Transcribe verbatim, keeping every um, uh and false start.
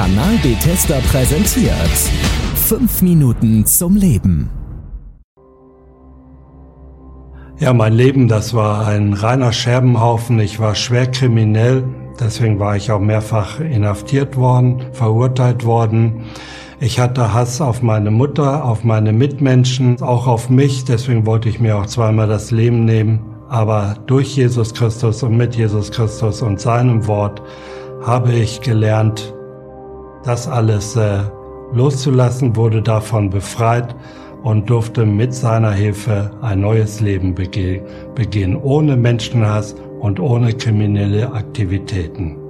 Kanal Bethesda präsentiert fünf Minuten zum Leben. Ja, mein Leben, das war ein reiner Scherbenhaufen. Ich war schwer kriminell, deswegen war ich auch mehrfach inhaftiert worden, verurteilt worden. Ich hatte Hass auf meine Mutter, auf meine Mitmenschen, auch auf mich, deswegen wollte ich mir auch zweimal das Leben nehmen. Aber durch Jesus Christus und mit Jesus Christus und seinem Wort habe ich gelernt, das alles äh, loszulassen, wurde davon befreit und durfte mit seiner Hilfe ein neues Leben bege- beginnen, ohne Menschenhass und ohne kriminelle Aktivitäten.